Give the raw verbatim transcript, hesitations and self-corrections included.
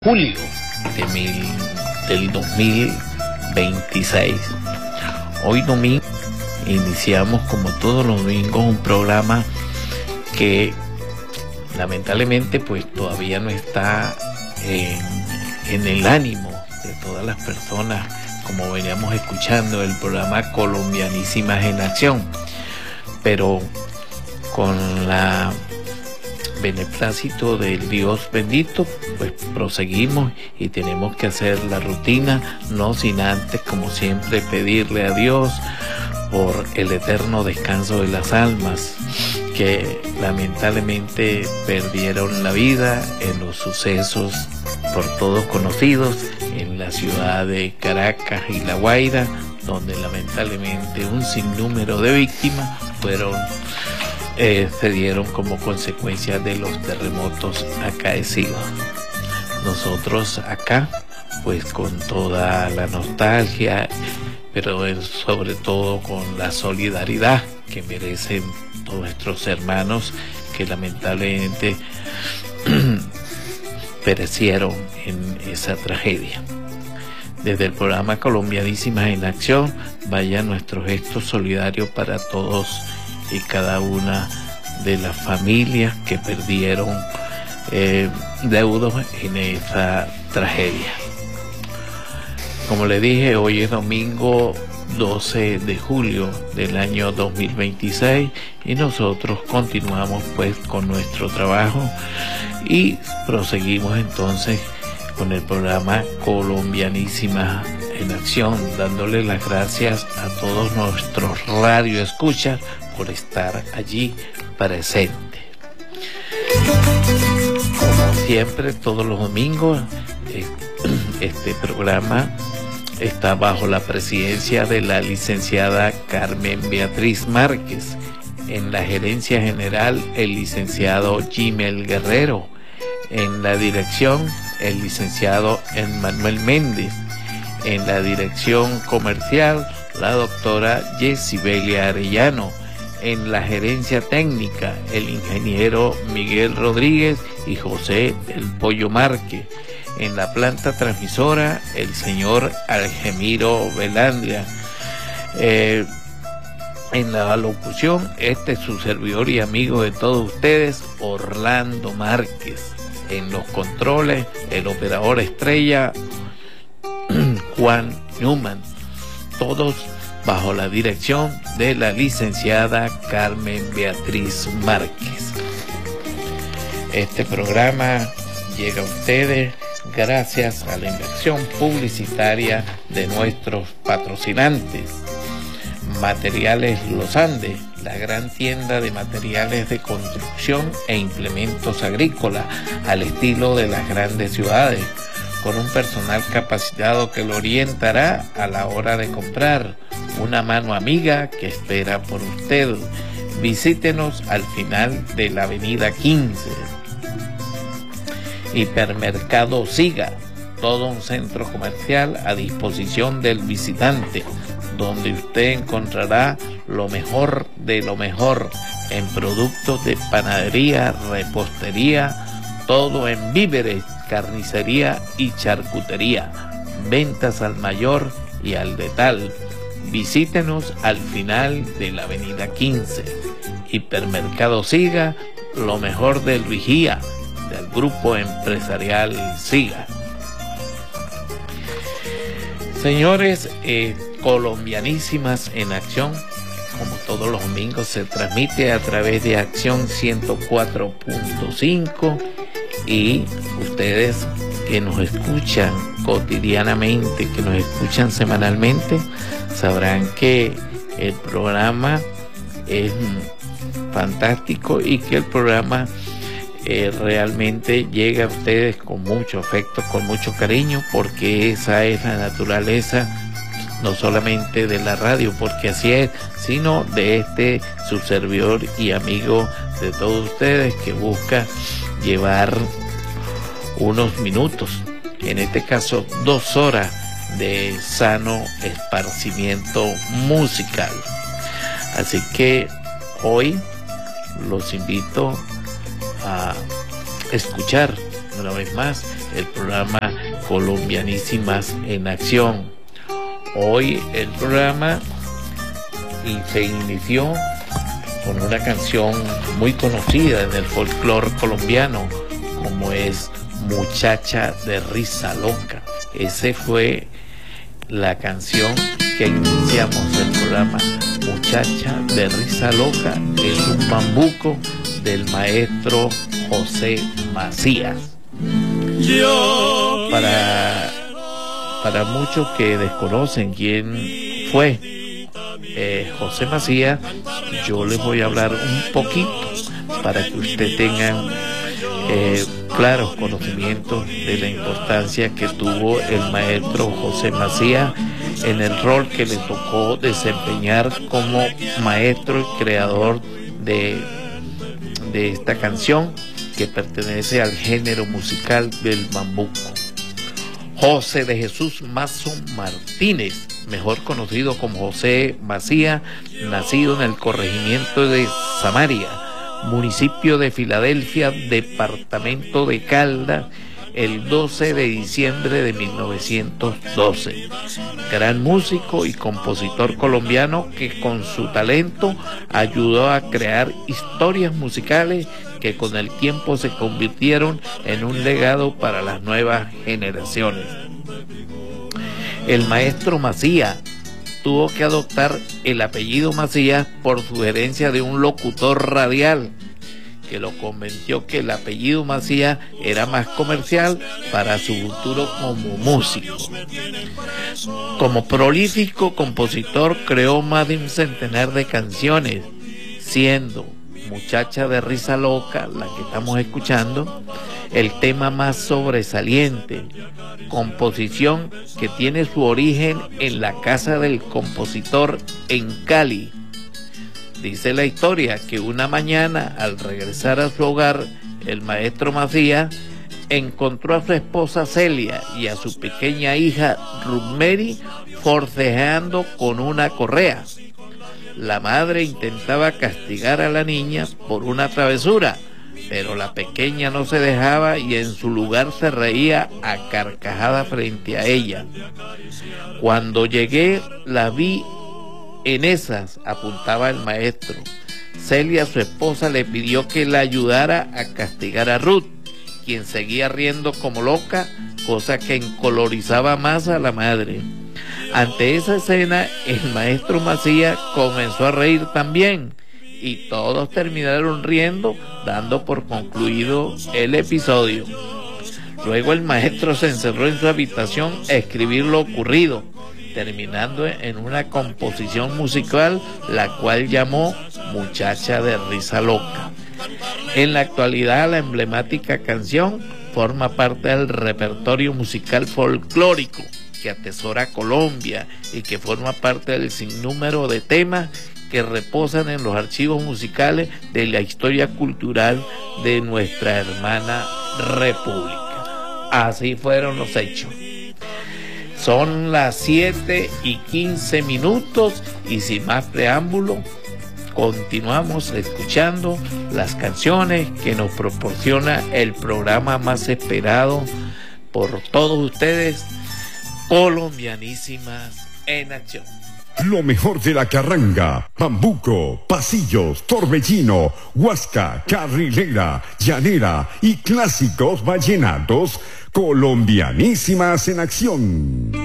julio de mil, del dos mil veintiséis. Hoy domingo iniciamos, como todos los domingos, un programa que lamentablemente pues todavía no está en, en el ánimo de todas las personas, como veníamos escuchando el programa Colombianísimas en Acción, pero con la beneplácito del Dios bendito, pues proseguimos y tenemos que hacer la rutina, no sin antes, como siempre, pedirle a Dios por el eterno descanso de las almas que lamentablemente perdieron la vida en los sucesos por todos conocidos en la ciudad de Caracas y La Guaira, donde lamentablemente un sinnúmero de víctimas fueron Eh, se dieron como consecuencia de los terremotos acaecidos. Nosotros acá, pues con toda la nostalgia, pero sobre todo con la solidaridad que merecen todos nuestros hermanos que lamentablemente perecieron en esa tragedia. Desde el programa Colombianísimas en Acción, vaya nuestro gesto solidario para todos y cada una de las familias que perdieron eh, deudos en esa tragedia. Como le dije, hoy es domingo doce de julio del año dos mil veintiséis y nosotros continuamos pues con nuestro trabajo y proseguimos entonces con el programa Colombianísimas en Acción, dándole las gracias a todos nuestros radioescuchas por estar allí presente. Como siempre, todos los domingos, este programa está bajo la presidencia de la licenciada Carmen Beatriz Márquez. En la gerencia general, el licenciado Jimel Guerrero. En la dirección, el licenciado Emmanuel Méndez. En la dirección comercial, la doctora Yesibelia Arellano. En la gerencia técnica, el ingeniero Miguel Rodríguez y José El Pollo Márquez. En la planta transmisora, el señor Algemiro Velandia. Eh, en la locución, este es su servidor y amigo de todos ustedes, Orlando Márquez. En los controles, el operador estrella, Juan Newman. Todos bajo la dirección de la licenciada Carmen Beatriz Márquez. Este programa llega a ustedes gracias a la inversión publicitaria de nuestros patrocinantes. Materiales Los Andes, la gran tienda de materiales de construcción e implementos agrícolas al estilo de las grandes ciudades, con un personal capacitado que lo orientará a la hora de comprar. Una mano amiga que espera por usted. Visítenos al final de la avenida quince. Hipermercado Siga, todo un centro comercial a disposición del visitante, donde usted encontrará lo mejor de lo mejor en productos de panadería, repostería, todo en víveres, carnicería y charcutería, ventas al mayor y al detal. Visítenos al final de la avenida quince. Hipermercado Siga, lo mejor del Vigía, del grupo empresarial Siga. Señores, eh, Colombianísimas en Acción, como todos los domingos, se transmite a través de Acción ciento cuatro punto cinco y ustedes que nos escuchan cotidianamente, que nos escuchan semanalmente, sabrán que el programa es fantástico y que el programa eh, realmente llega a ustedes con mucho afecto, con mucho cariño, porque esa es la naturaleza no solamente de la radio, porque así es, sino de este su servidor y amigo de todos ustedes que busca llevar unos minutos, en este caso dos horas de sano esparcimiento musical. Así que hoy los invito a escuchar una vez más el programa Colombianísimas en Acción. Hoy el programa se inició con una canción muy conocida en el folclore colombiano, como es Muchacha de Risa Loca. Esa fue la canción que iniciamos el programa. Muchacha de Risa Loca es un bambuco del maestro José Macías. Para, para muchos que desconocen quién fue eh, José Macías, yo les voy a hablar un poquito para que ustedes tengan eh, claros conocimientos de la importancia que tuvo el maestro José Macías en el rol que le tocó desempeñar como maestro y creador de, de esta canción que pertenece al género musical del bambuco. José de Jesús Mazo Martínez, mejor conocido como José Macías, nacido en el corregimiento de Samaria, municipio de Filadelfia, departamento de Caldas, el doce de diciembre de mil novecientos doce. Gran músico y compositor colombiano que con su talento ayudó a crear historias musicales que con el tiempo se convirtieron en un legado para las nuevas generaciones. El maestro Macías tuvo que adoptar el apellido Macías por sugerencia de un locutor radial que lo convenció que el apellido Macías era más comercial para su futuro como músico. Como prolífico compositor creó más de un centenar de canciones, siendo Muchacha de Risa Loca, la que estamos escuchando, el tema más sobresaliente, composición que tiene su origen en la casa del compositor en Cali. Dice la historia que una mañana, al regresar a su hogar, el maestro Macías encontró a su esposa Celia y a su pequeña hija Rosemary forcejeando con una correa. La madre intentaba castigar a la niña por una travesura, pero la pequeña no se dejaba y en su lugar se reía a carcajadas frente a ella. Cuando llegué, la vi en esas, apuntaba el maestro. Celia, su esposa, le pidió que la ayudara a castigar a Ruth, quien seguía riendo como loca, cosa que encolorizaba más a la madre. Ante esa escena, el maestro Macías comenzó a reír también, y todos terminaron riendo, dando por concluido el episodio. Luego el maestro se encerró en su habitación a escribir lo ocurrido, terminando en una composición musical, la cual llamó Muchacha de Risa Loca. En la actualidad, la emblemática canción forma parte del repertorio musical folclórico que atesora Colombia y que forma parte del sinnúmero de temas que reposan en los archivos musicales de la historia cultural de nuestra hermana República. Así fueron los hechos. Son las siete y quince minutos y sin más preámbulo, continuamos escuchando las canciones que nos proporciona el programa más esperado por todos ustedes, Colombianísimas en Acción. Lo mejor de la carranga, bambuco, pasillos, torbellino, huasca, carrilera, llanera y clásicos vallenatos. Colombianísimas en Acción.